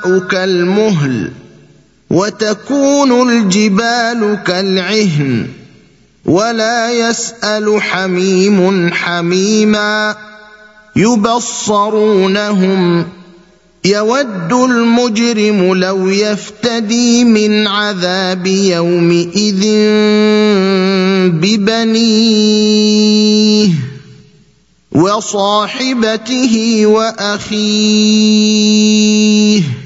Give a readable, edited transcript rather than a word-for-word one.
السماء كالمهل وتكون الجبال كالعهن ولا يسأل حميم حميما يبصرونهم يود المجرم لو يفتدي من عذاب يومئذ ببنيه وصاحبته وأخيه